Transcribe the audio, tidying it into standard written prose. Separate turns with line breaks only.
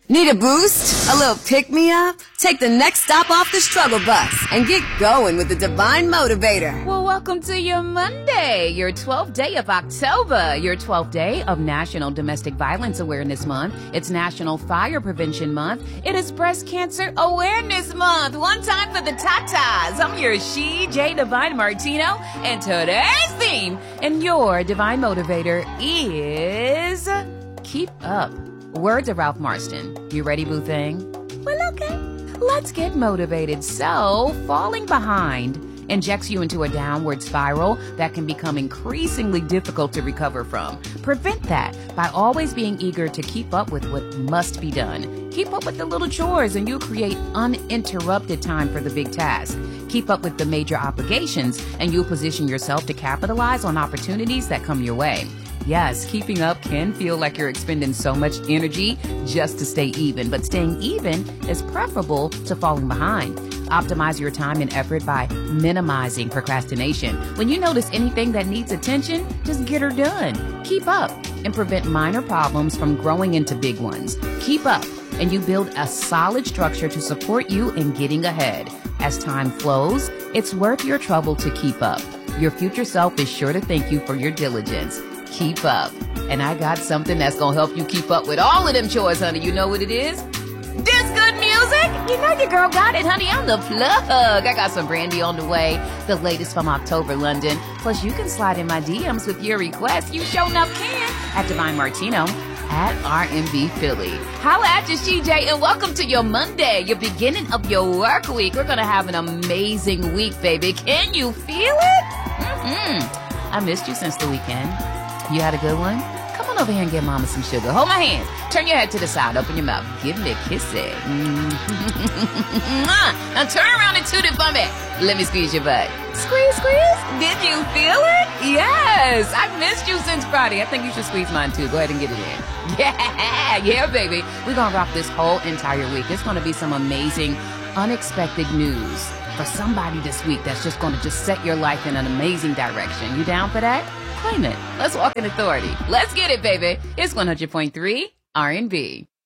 Need a boost? A little pick-me-up? Take the next stop off the struggle bus and get going with the Divine Motivator.
Well, welcome to your Monday, your 12th day of October, your 12th day of National Domestic Violence Awareness Month. It's National Fire Prevention Month. It is Breast Cancer Awareness Month. One time for the tatas. I'm your J Divine Martino, and today's theme and your Divine Motivator is keep up. Words of Ralph Marston. You ready, boo thing? Well, okay. Let's get motivated. So, falling behind injects you into a downward spiral that can become increasingly difficult to recover from. Prevent that by always being eager to keep up with what must be done. Keep up with the little chores and you'll create uninterrupted time for the big task. Keep up with the major obligations and you'll position yourself to capitalize on opportunities that come your way. Yes, keeping up can feel like you're expending so much energy just to stay even, but staying even is preferable to falling behind. Optimize your time and effort by minimizing procrastination. When you notice anything that needs attention, just get her done. Keep up and prevent minor problems from growing into big ones. Keep up and you build a solid structure to support you in getting ahead. As time flows, it's worth your trouble to keep up. Your future self is sure to thank you for your diligence. Keep up. And I got something that's going to help you keep up with all of them chores, honey. You know what it is? This good music? You know your girl got it, honey. I'm the plug. I got some brandy on the way. The latest from October, London. Plus, you can slide in my DMs with your requests. You sure enough can. At Divine Martino. At RMB Philly. Holla at your CJ and welcome to your Monday, your beginning of your work week. We're going to have an amazing week, baby. Can you feel it? I missed you since the weekend. You had a good one? Come on over here and give mama some sugar. Hold my hands. Turn your head to the side. Open your mouth. Give me a kissy. Now turn around and toot it for me. Let me squeeze your butt. Squeeze, squeeze. Did you feel it? Yes. I missed you since Friday. I think you should squeeze mine too. Go ahead and get it in. Yeah, baby. We're going to rock this whole entire week. There's going to be some amazing, unexpected news for somebody this week that's just going to just set your life in an amazing direction. You down for that? Claim it. Let's walk in authority. Let's get it, baby. It's 100.3 R&B.